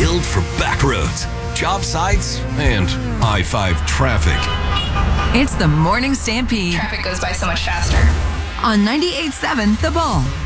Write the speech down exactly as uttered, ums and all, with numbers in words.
built for back roads, job sites, and I five traffic. It's the Morning Stampede. Traffic goes by so much faster. On ninety-eight point seven The Bull.